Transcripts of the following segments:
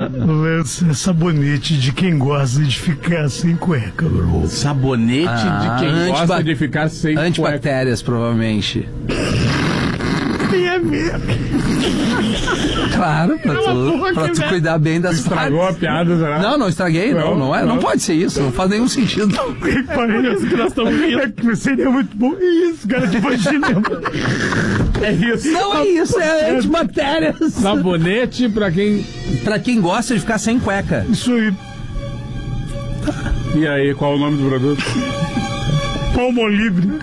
Lança sabonete de quem gosta de ficar sem cueca, meu irmão. Sabonete de quem gosta de ficar sem cueca. Antibactérias, provavelmente. Tem a ver. Claro, pra tu cuidar bem das Estragou partes. a piada, será? Não estraguei, não pode ser isso, não faz nenhum sentido. Parece que nós estamos rindo. Seria muito bom. Isso, cara, tipo de cinema. É isso. Não é isso, é antibactérias. Sabonete pra quem gosta de ficar sem cueca. Isso aí. E aí, qual o nome do produto? Palmolive.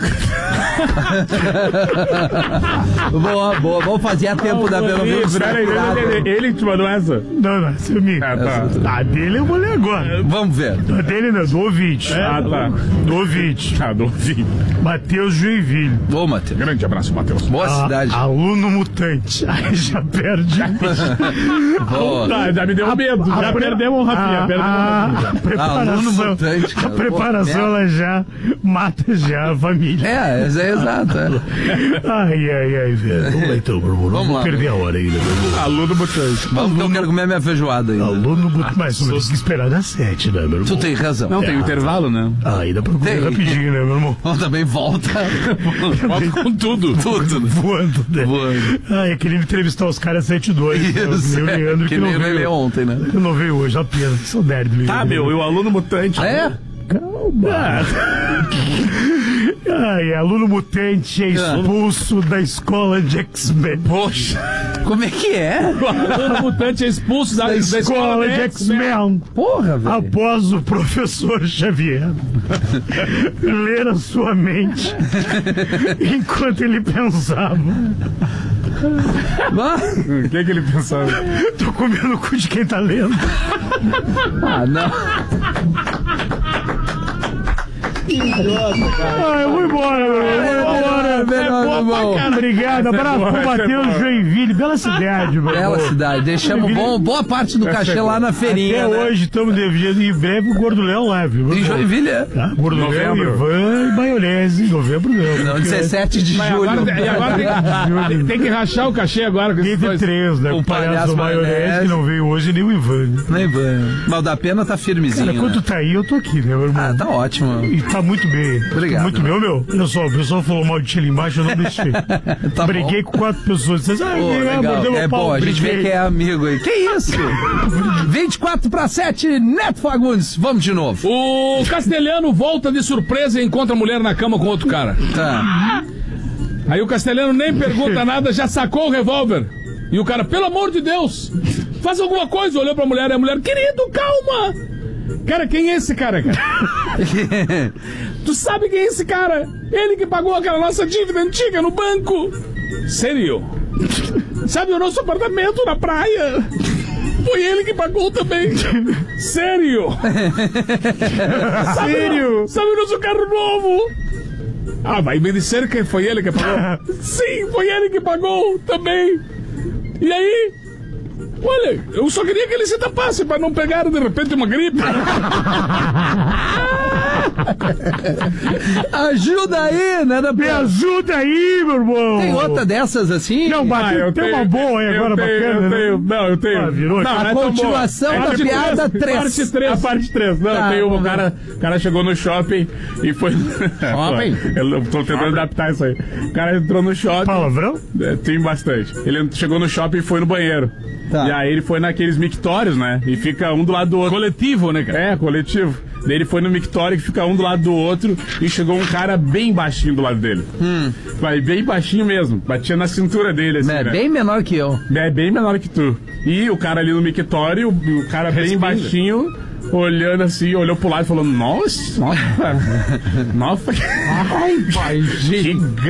Boa. Vamos fazer a tempo da Bela Ele que te mandou essa? Não, seu amigo. Tá. A dele eu vou ler agora. Vamos ver. A dele não, do ouvinte. Tá. Do ouvinte. Tá, do ouvinte. Matheus Joinville. Ô, Matheus. Grande abraço, Matheus. Boa cidade. Aluno mutante. Aí já perde. Boa. Tá, já me deu medo. Já perdemos um Rafinha. Aluno mutante, cara. A preparação, ela já mata já a família. É exato. Ai, velho. Vamos lá então, meu irmão. Vamos lá. Perder a hora ainda, meu irmão. Aluno mutante. Vamos que eu quero comer a minha feijoada ainda. Aluno mutante. Mas tem que esperar das 7, né, meu irmão? Tu tem razão. Não, tem um intervalo, né? Ainda pra comer rapidinho, né, meu irmão? Bom, também volta. Volta com tudo. Voando, né? Voando. Eu queria entrevistar os caras 7-2. Isso, O Leandro que não veio ontem, né? Que não veio hoje, a pena. Sou nerd, Leandro. Tá, meu, e o aluno mutante? É? Calma. Aluno mutante é expulso da escola de X-Men. Poxa. Como é que é? O aluno mutante é expulso da escola de X-Men. Porra, velho. Após o professor Xavier ler a sua mente enquanto ele pensava. O que ele pensava? Tô comendo o cu de quem tá lendo. Não. Eu vou embora, Obrigado, abraço pro Matheus Joinville. Bela cidade, meu. Bela cidade. Deixamos boa parte do cachê lá na feirinha. Até hoje estamos devendo em breve o Gordo Léo Live. Em Joinville, Gordo Léo, Ivan e maionese. Em novembro não. 17 de julho. Agora tem que rachar o cachê agora. Teve 3, né? O palhaço maionese que não veio hoje, nem o Ivan. Mas o da Pena tá firmezinho. Cara, quando tá aí, eu tô aqui, né, meu irmão? Tá ótimo. E tá muito bem. Obrigado. Muito bem, meu. Olha só, o pessoal falou mal de ti ali embaixo, eu não deixei. Briguei com 4 pessoas. Vocês, legal. Bom, a gente vê que é amigo aí. Que isso? 24/7, Neto Fagundes. Vamos de novo. O Castelhano volta de surpresa e encontra a mulher na cama com outro cara. Tá. Aí o Castelhano nem pergunta nada, já sacou o revólver. E o cara, pelo amor de Deus, faz alguma coisa. Olhou pra mulher e a mulher, querido, calma. Cara, quem é esse cara? Tu sabe quem é esse cara? Ele que pagou aquela nossa dívida antiga no banco. Sério? Sabe o nosso apartamento na praia? Foi ele que pagou também. Sério? Sabe o nosso carro novo? Vai me dizer que foi ele que pagou? Sim, foi ele que pagou também. E aí? Olha, eu só queria que ele se tapasse para não pegar de repente uma gripe. Ajuda aí, né? Me ajuda aí, meu irmão. Tem outra dessas assim? Não, mas tem uma boa aí agora bacana. Eu tenho. Virou a continuação da piada 3. Parte 3. A parte 3. Não, tem uma. O cara chegou no shopping e foi. Shopping? Eu tô tentando adaptar isso aí. O cara entrou no shopping. Palavrão? Tem bastante. Ele chegou no shopping e foi no banheiro. Tá. E aí ele foi naqueles mictórios, né? E fica um do lado do outro. Coletivo, né, cara? É, coletivo. Daí ele foi no mictório que fica um do lado do outro e chegou um cara bem baixinho do lado dele. Vai bem baixinho mesmo. Batia na cintura dele, assim, né? Bem menor que eu. É bem menor que tu. E o cara ali no mictório, o cara bem baixinho, olhando assim, olhou pro lado e falou, nossa, ai, pai, que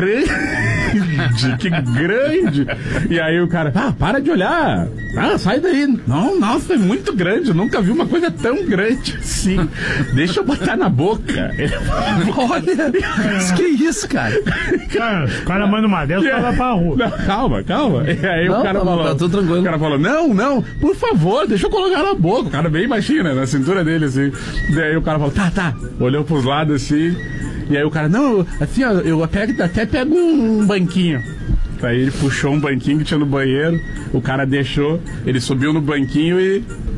grande. E aí o cara, para de olhar. Sai daí. Não, nossa, é muito grande. Eu nunca vi uma coisa tão grande assim. Deixa eu botar na boca. Olha, que isso, cara? O cara manda uma dessas pra lá pra rua. Não, calma. E aí o cara falou, tá tudo tranquilo. O cara falou, não, por favor, deixa eu colocar na boca. O cara bem baixinho, né, na cintura dele, assim. Daí o cara falou, tá. Olhou pros lados, assim. E aí o cara, não, assim, ó, eu até pego um banquinho. Aí ele puxou um banquinho que tinha no banheiro, o cara deixou, ele subiu no banquinho e